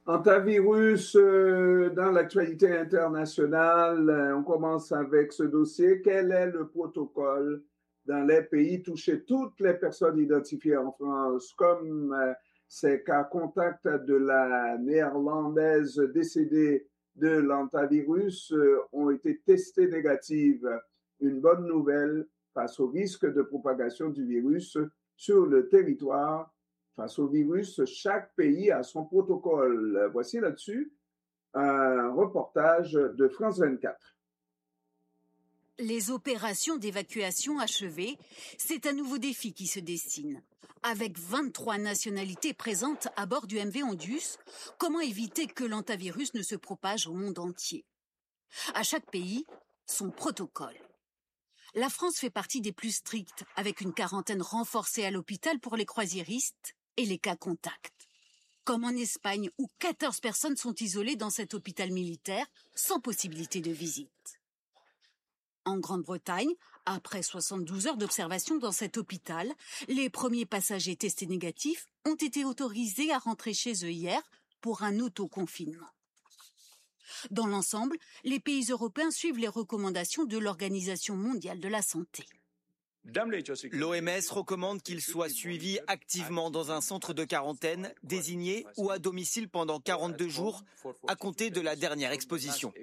Antivirus dans l'actualité internationale, on commence avec ce dossier. Quel est le protocole dans les pays touchés? Toutes les personnes identifiées en France comme ces cas contacts de la néerlandaise décédée de l'antivirus ont été testées négatives. Une bonne nouvelle face au risque de propagation du virus sur le territoire. Face au virus, chaque pays a son protocole. Voici là-dessus un reportage de France 24. Les opérations d'évacuation achevées, c'est un nouveau défi qui se dessine. Avec 23 nationalités présentes à bord du MV Ondius, comment éviter que l'antivirus ne se propage au monde entier? À chaque pays, son protocole. La France fait partie des plus stricts, avec une quarantaine renforcée à l'hôpital pour les croisiéristes et les cas contacts. Comme en Espagne, où 14 personnes sont isolées dans cet hôpital militaire, sans possibilité de visite. En Grande-Bretagne, après 72 heures d'observation dans cet hôpital, les premiers passagers testés négatifs ont été autorisés à rentrer chez eux hier pour un autoconfinement. Dans l'ensemble, les pays européens suivent les recommandations de l'Organisation mondiale de la santé. L'OMS recommande qu'il soit suivi activement dans un centre de quarantaine, désigné ou à domicile pendant 42 jours, à compter de la dernière exposition.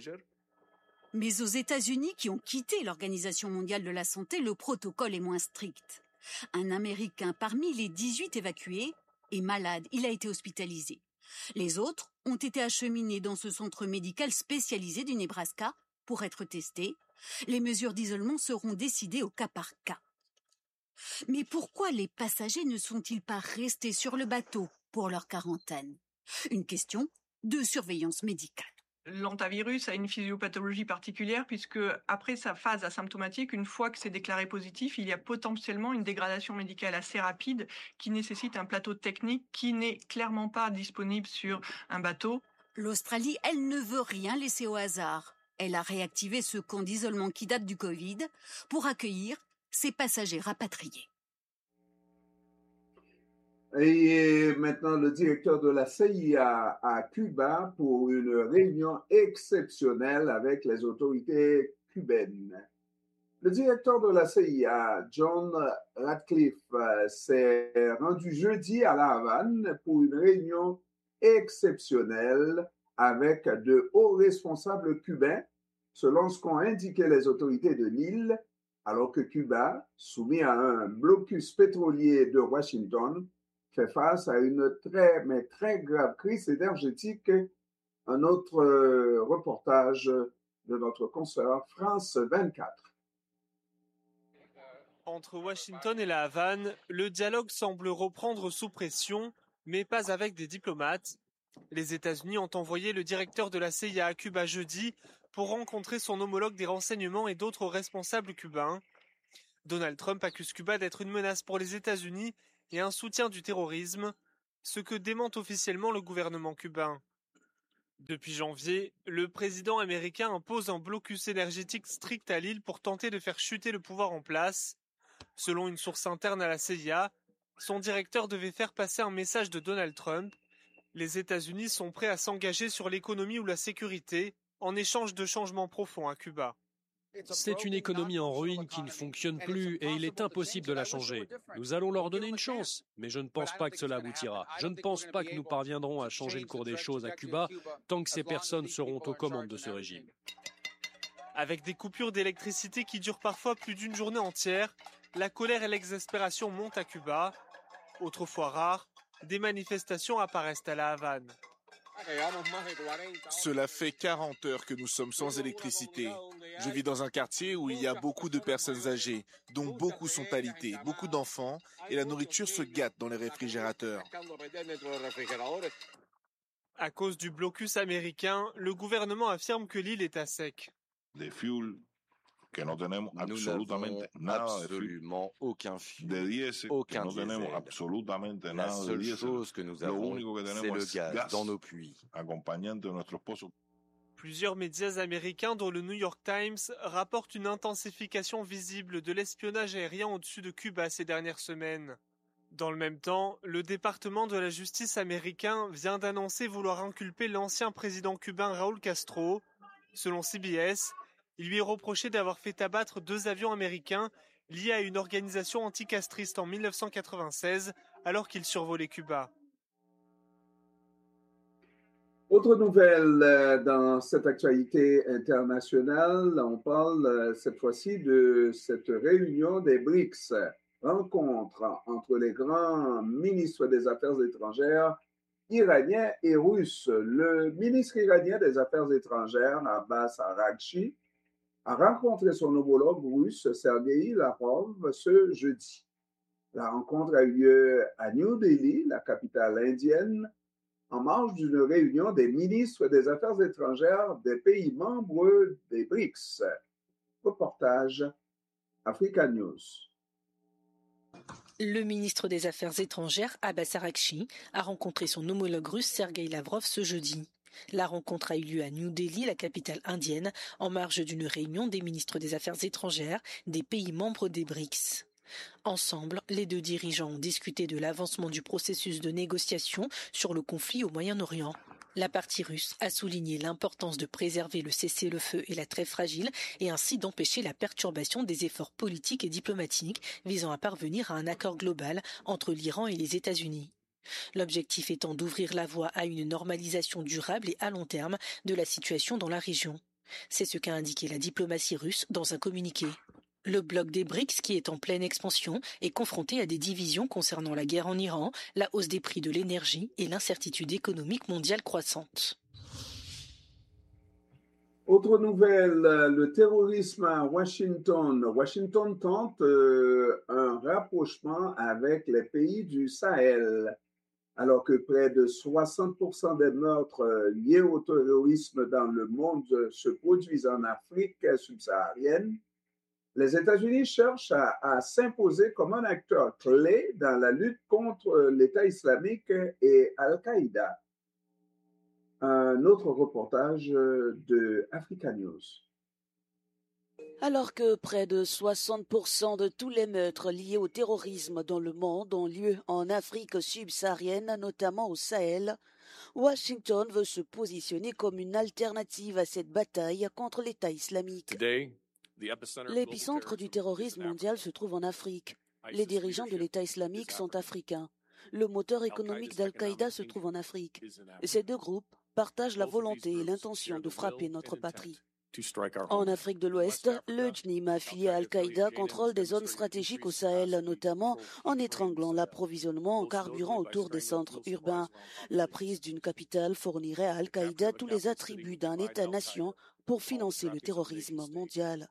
Mais aux États-Unis, qui ont quitté l'Organisation mondiale de la santé, le protocole est moins strict. Un Américain parmi les 18 évacués est malade, il a été hospitalisé. Les autres ont été acheminés dans ce centre médical spécialisé du Nebraska pour être testés. Les mesures d'isolement seront décidées au cas par cas. Mais pourquoi les passagers ne sont-ils pas restés sur le bateau pour leur quarantaine? Une question de surveillance médicale. L'antivirus a une physiopathologie particulière puisque après sa phase asymptomatique, une fois que c'est déclaré positif, il y a potentiellement une dégradation médicale assez rapide qui nécessite un plateau technique qui n'est clairement pas disponible sur un bateau. L'Australie, elle ne veut rien laisser au hasard. Elle a réactivé ce camp d'isolement qui date du Covid pour accueillir ses passagers rapatriés. Et maintenant, le directeur de la CIA à Cuba pour une réunion exceptionnelle avec les autorités cubaines. Le directeur de la CIA, John Ratcliffe, s'est rendu jeudi à La Havane pour une réunion exceptionnelle avec de hauts responsables cubains, selon ce qu'ont indiqué les autorités de l'île, alors que Cuba, soumis à un blocus pétrolier de Washington, fait face à une très grave crise énergétique. Un autre reportage de notre consoeur France 24. Entre Washington et la Havane, le dialogue semble reprendre sous pression, mais pas avec des diplomates. Les États-Unis ont envoyé le directeur de la CIA à Cuba jeudi pour rencontrer son homologue des renseignements et d'autres responsables cubains. Donald Trump accuse Cuba d'être une menace pour les États-Unis et un soutien du terrorisme, ce que dément officiellement le gouvernement cubain. Depuis janvier, le président américain impose un blocus énergétique strict à l'île pour tenter de faire chuter le pouvoir en place. Selon une source interne à la CIA, son directeur devait faire passer un message de Donald Trump. Les États-Unis sont prêts à s'engager sur l'économie ou la sécurité en échange de changements profonds à Cuba. C'est une économie en ruine qui ne fonctionne plus et il est impossible de la changer. Nous allons leur donner une chance, mais je ne pense pas que cela aboutira. Je ne pense pas que nous parviendrons à changer le cours des choses à Cuba tant que ces personnes seront aux commandes de ce régime. Avec des coupures d'électricité qui durent parfois plus d'une journée entière, la colère et l'exaspération montent à Cuba. Autrefois rares, des manifestations apparaissent à la Havane. Cela fait 40 heures que nous sommes sans électricité. Je vis dans un quartier où il y a beaucoup de personnes âgées, dont beaucoup sont alitées, beaucoup d'enfants, et la nourriture se gâte dans les réfrigérateurs. À cause du blocus américain, le gouvernement affirme que l'île est à sec. Nous n'avons absolument aucun fuel, aucun diesel. La seule chose que nous avons, c'est le gaz dans nos puits. Plusieurs médias américains, dont le New York Times, rapportent une intensification visible de l'espionnage aérien au-dessus de Cuba ces dernières semaines. Dans le même temps, le département de la justice américain vient d'annoncer vouloir inculper l'ancien président cubain Raúl Castro. Selon CBS, il lui est reproché d'avoir fait abattre 2 avions américains liés à une organisation anticastriste en 1996 alors qu'il survolait Cuba. Autre nouvelle dans cette actualité internationale, on parle cette fois-ci de cette réunion des BRICS, rencontre entre les grands ministres des Affaires étrangères iraniens et russes. Le ministre iranien des Affaires étrangères, Abbas Araghchi, a rencontré son homologue russe, Sergei Lavrov, ce jeudi. La rencontre a eu lieu à New Delhi, la capitale indienne, en marge d'une réunion des ministres des Affaires étrangères des pays membres des BRICS. Reportage Africa News. Le ministre des Affaires étrangères, Abbas Araghchi, a rencontré son homologue russe Sergei Lavrov ce jeudi. La rencontre a eu lieu à New Delhi, la capitale indienne, en marge d'une réunion des ministres des Affaires étrangères des pays membres des BRICS. Ensemble, les 2 dirigeants ont discuté de l'avancement du processus de négociation sur le conflit au Moyen-Orient. La partie russe a souligné l'importance de préserver le cessez-le-feu et la trêve fragile et ainsi d'empêcher la perturbation des efforts politiques et diplomatiques visant à parvenir à un accord global entre l'Iran et les États-Unis. L'objectif étant d'ouvrir la voie à une normalisation durable et à long terme de la situation dans la région. C'est ce qu'a indiqué la diplomatie russe dans un communiqué. Le bloc des BRICS, qui est en pleine expansion, est confronté à des divisions concernant la guerre en Iran, la hausse des prix de l'énergie et l'incertitude économique mondiale croissante. Autre nouvelle, le terrorisme à Washington. Washington tente un rapprochement avec les pays du Sahel. Alors que près de 60% des meurtres liés au terrorisme dans le monde se produisent en Afrique subsaharienne, les États-Unis cherchent à s'imposer comme un acteur clé dans la lutte contre l'État islamique et Al-Qaïda. Un autre reportage de Africa News. Alors que près de 60% de tous les meurtres liés au terrorisme dans le monde ont lieu en Afrique subsaharienne, notamment au Sahel, Washington veut se positionner comme une alternative à cette bataille contre l'État islamique. L'épicentre du terrorisme mondial se trouve en Afrique. Les dirigeants de l'État islamique sont africains. Le moteur économique d'Al-Qaïda se trouve en Afrique. Ces 2 groupes partagent la volonté et l'intention de frapper notre patrie. En Afrique de l'Ouest, le JNIM affilié à Al-Qaïda contrôle des zones stratégiques au Sahel, notamment en étranglant l'approvisionnement en carburant autour des centres urbains. La prise d'une capitale fournirait à Al-Qaïda tous les attributs d'un État-nation pour financer le terrorisme mondial.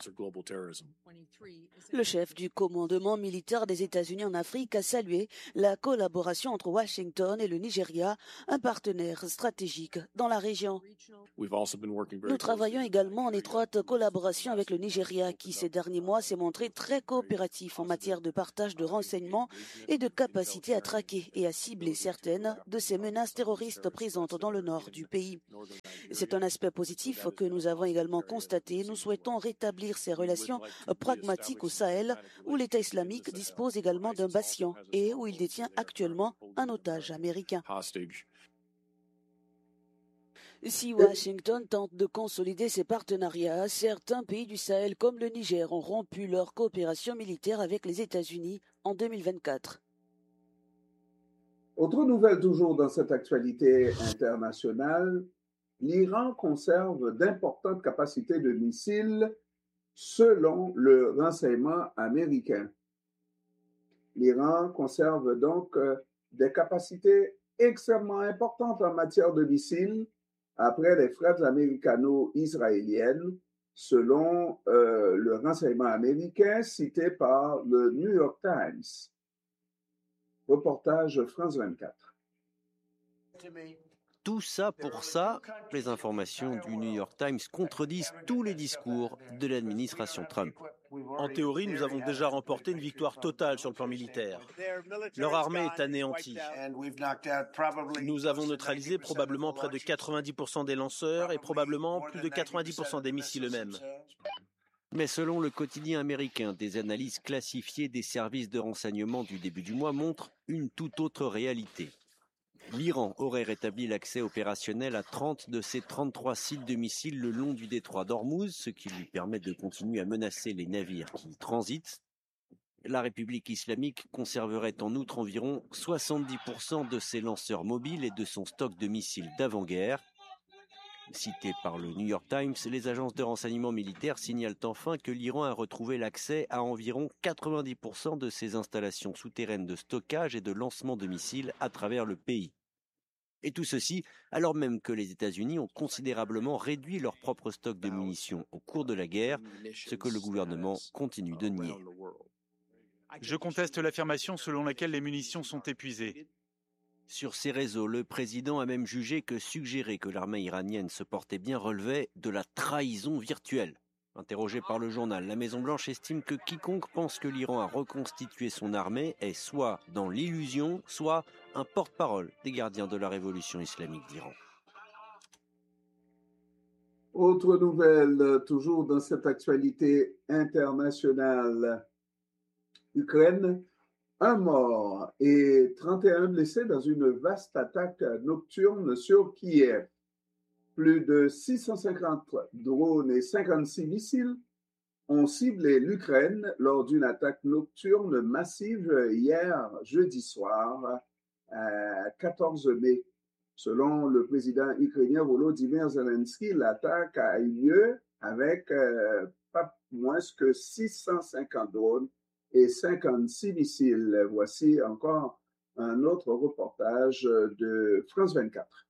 Le chef du commandement militaire des États-Unis en Afrique a salué la collaboration entre Washington et le Nigeria, un partenaire stratégique dans la région. Nous travaillons également en étroite collaboration avec le Nigeria, qui ces derniers mois s'est montré très coopératif en matière de partage de renseignements et de capacité à traquer et à cibler certaines de ces menaces terroristes présentes dans le nord du pays. C'est un aspect positif que nous avons également constaté. Nous souhaitons rétablir ces relations pragmatiques au Sahel, où l'État islamique dispose également d'un bastion et où il détient actuellement un otage américain. Si Washington tente de consolider ses partenariats, certains pays du Sahel comme le Niger ont rompu leur coopération militaire avec les États-Unis en 2024. Autre nouvelle toujours dans cette actualité internationale, l'Iran conserve d'importantes capacités de missiles selon le renseignement américain. L'Iran conserve donc des capacités extrêmement importantes en matière de missiles après les frappes américano-israéliennes, selon le renseignement américain cité par le New York Times. Reportage France 24. Tout ça pour ça, les informations du New York Times contredisent tous les discours de l'administration Trump. En théorie, nous avons déjà remporté une victoire totale sur le plan militaire. Leur armée est anéantie. Nous avons neutralisé probablement près de 90% des lanceurs et probablement plus de 90% des missiles eux-mêmes. Mais selon le quotidien américain, des analyses classifiées des services de renseignement du début du mois montrent une toute autre réalité. L'Iran aurait rétabli l'accès opérationnel à 30 de ses 33 sites de missiles le long du détroit d'Ormuz, ce qui lui permet de continuer à menacer les navires qui y transitent. La République islamique conserverait en outre environ 70% de ses lanceurs mobiles et de son stock de missiles d'avant-guerre. Cité par le New York Times, les agences de renseignement militaires signalent enfin que l'Iran a retrouvé l'accès à environ 90% de ses installations souterraines de stockage et de lancement de missiles à travers le pays. Et tout ceci alors même que les États-Unis ont considérablement réduit leur propre stock de munitions au cours de la guerre, ce que le gouvernement continue de nier. Je conteste l'affirmation selon laquelle les munitions sont épuisées. Sur ces réseaux, le président a même jugé que suggérer que l'armée iranienne se portait bien relevait de la trahison virtuelle. Interrogé par le journal, la Maison-Blanche estime que quiconque pense que l'Iran a reconstitué son armée est soit dans l'illusion, soit un porte-parole des gardiens de la révolution islamique d'Iran. Autre nouvelle, toujours dans cette actualité internationale. Ukraine, un mort et 31 blessés dans une vaste attaque nocturne sur Kiev. Plus de 650 drones et 56 missiles ont ciblé l'Ukraine lors d'une attaque nocturne massive hier, jeudi soir, 14 mai. Selon le président ukrainien Volodymyr Zelensky, l'attaque a eu lieu avec pas moins que 650 drones et 56 missiles. Voici encore un autre reportage de France 24.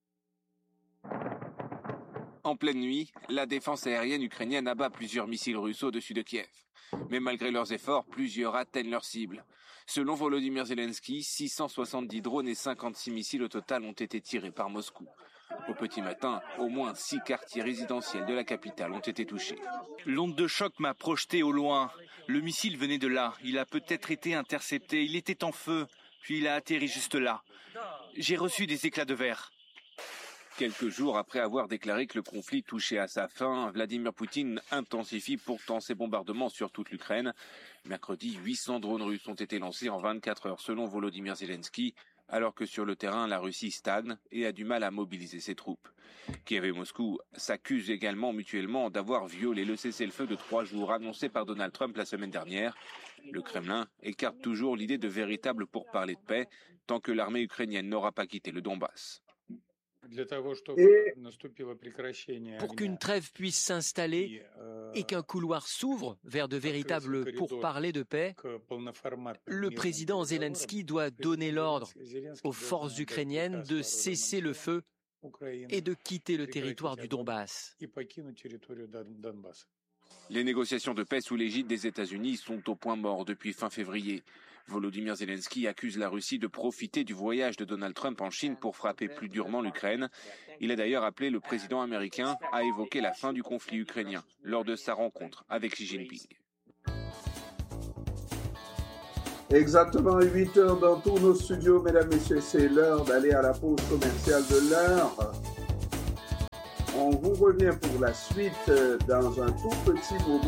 En pleine nuit, la défense aérienne ukrainienne abat plusieurs missiles russes au-dessus de Kiev. Mais malgré leurs efforts, plusieurs atteignent leur cible. Selon Volodymyr Zelensky, 670 drones et 56 missiles au total ont été tirés par Moscou. Au petit matin, au moins 6 quartiers résidentiels de la capitale ont été touchés. L'onde de choc m'a projeté au loin. Le missile venait de là. Il a peut-être été intercepté. Il était en feu. Puis il a atterri juste là. J'ai reçu des éclats de verre. Quelques jours après avoir déclaré que le conflit touchait à sa fin, Vladimir Poutine intensifie pourtant ses bombardements sur toute l'Ukraine. Mercredi, 800 drones russes ont été lancés en 24 heures selon Volodymyr Zelensky, alors que sur le terrain, la Russie stagne et a du mal à mobiliser ses troupes. Kiev et Moscou s'accusent également mutuellement d'avoir violé le cessez-le-feu de 3 jours annoncé par Donald Trump la semaine dernière. Le Kremlin écarte toujours l'idée de véritables pourparlers de paix tant que l'armée ukrainienne n'aura pas quitté le Donbass. Pour qu'une trêve puisse s'installer et qu'un couloir s'ouvre vers de véritables pourparlers de paix, le président Zelensky doit donner l'ordre aux forces ukrainiennes de cesser le feu et de quitter le territoire du Donbass. Les négociations de paix sous l'égide des États-Unis sont au point mort depuis fin février. Volodymyr Zelensky accuse la Russie de profiter du voyage de Donald Trump en Chine pour frapper plus durement l'Ukraine. Il a d'ailleurs appelé le président américain à évoquer la fin du conflit ukrainien lors de sa rencontre avec Xi Jinping. Exactement 8 heures dans tous nos studios, mesdames, messieurs, c'est l'heure d'aller à la pause commerciale de l'heure. On vous revient pour la suite dans un tout petit moment.